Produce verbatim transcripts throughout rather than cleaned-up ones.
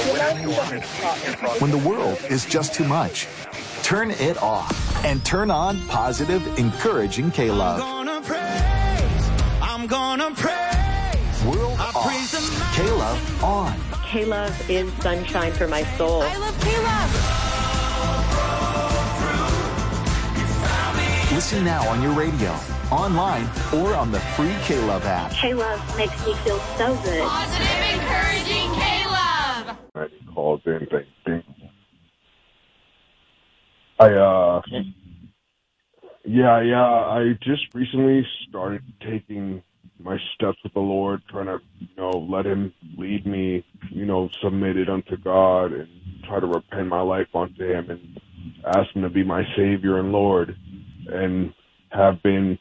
When the world is just too much, turn it off and turn on positive, encouraging K-Love. I'm gonna praise, I'm gonna praise. World I off, praise K-Love on. K-Love is sunshine for my soul. I love K-Love. Listen now on your radio, online, or on the free K-Love app. K-Love makes me feel so good. Positive, encouraging K-Love. I called in, thank you. I, uh, yeah, yeah, I just recently started taking my steps with the Lord, trying to, you know, let Him lead me, you know, submitted unto God and try to repent my life unto Him and ask Him to be my Savior and Lord, and have been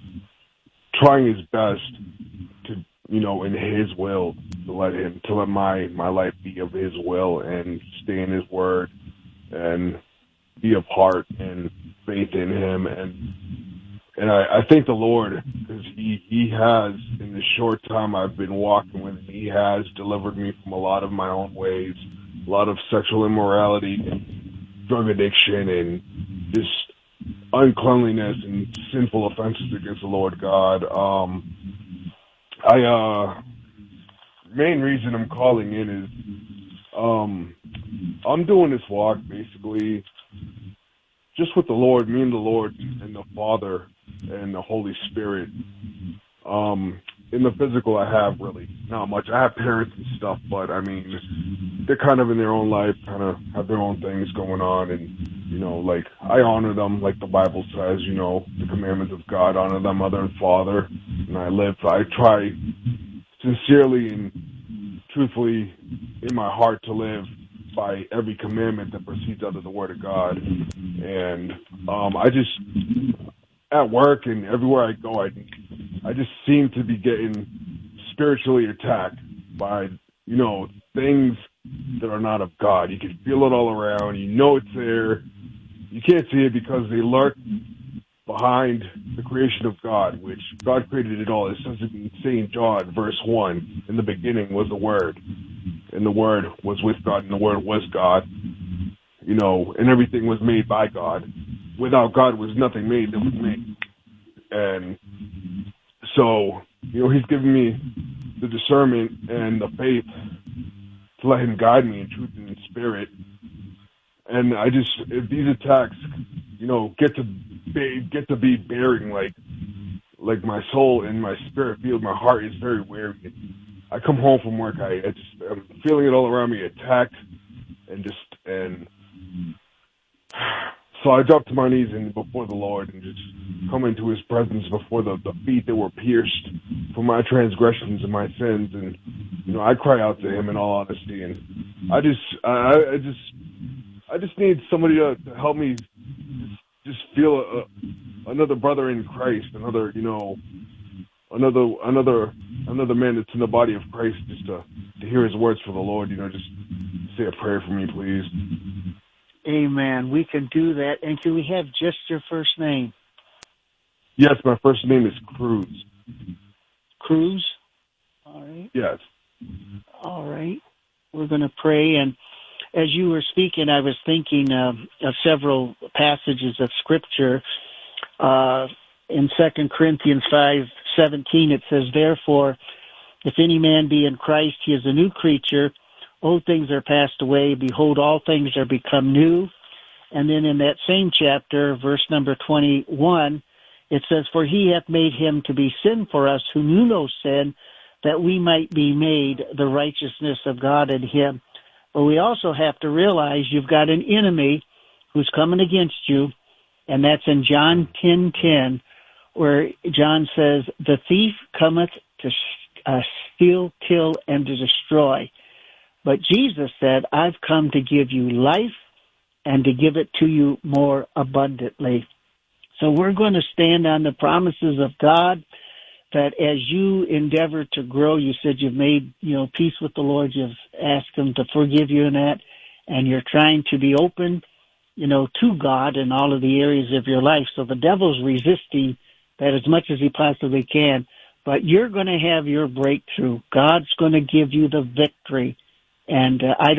trying His best to, you know, in His will, to let Him, to let my, my life be of His will and stay in His Word and be of heart and faith in Him. And and I, I thank the Lord, because he, he has, in the short time I've been walking with Him, He has delivered me from a lot of my own ways, a lot of sexual immorality and drug addiction and just uncleanliness and sinful offenses against the Lord God. Um, I, uh, main reason I'm calling in is, um, I'm doing this walk basically just with the Lord, me and the Lord and the Father and the Holy Spirit. Um, in the physical, I have really not much. I have parents and stuff, but I mean, they're kind of in their own life, kind of have their own things going on. And, you know, like, I honor them, like the Bible says, you know, the commandments of God, honor them, mother and father. And I live, I try sincerely and truthfully in my heart to live by every commandment that proceeds out of the Word of God. And um, I just, at work and everywhere I go, I, I just seem to be getting spiritually attacked by, you know, things that are not of God. You can feel it all around. You know it's there. You can't see it because they lurk behind the creation of God, which God created it all. It says in Saint John, verse one, in the beginning was the Word, and the Word was with God, and the Word was God. You know, and everything was made by God. Without God was nothing made that was made. And so, you know, He's given me the discernment and the faith to let Him guide me in truth and in spirit. And I just, if these attacks, you know, get to be, get to be bearing, like, like my soul and my spirit field, my heart is very weary. I come home from work, I, I just, I'm feeling it all around me, attacked, and just, and so I drop to my knees and before the Lord and just come into His presence before the, the feet that were pierced for my transgressions and my sins. And, you know, I cry out to Him in all honesty. And I just, I, I just, I just need somebody to, to help me just, just feel a, a, another brother in Christ, another, you know, another, another, another man that's in the body of Christ, just to, to hear His words for the Lord. You know, just say a prayer for me, please. Amen. We can do that. And can we have just your first name? Yes, my first name is Cruz. Cruz? All right. Yes. All right. We're going to pray. And as you were speaking, I was thinking uh, of several passages of Scripture. Uh, in Second Corinthians five seventeen, it says, "Therefore, if any man be in Christ, he is a new creature. Old things are passed away. Behold, all things are become new." And then in that same chapter, verse number twenty-one, it says, "For He hath made Him to be sin for us who knew no sin, that we might be made the righteousness of God in Him." But we also have to realize you've got an enemy who's coming against you, and that's in John ten ten, where John says, "The thief cometh to uh, steal, kill, and to destroy. But Jesus said, I've come to give you life and to give it to you more abundantly." So we're going to stand on the promises of God, that as you endeavor to grow, you said you've made, you know, peace with the Lord. You've asked Him to forgive you in that, and you're trying to be open, you know, to God in all of the areas of your life. So the devil's resisting that as much as he possibly can, but you're going to have your breakthrough. God's going to give you the victory. And uh, I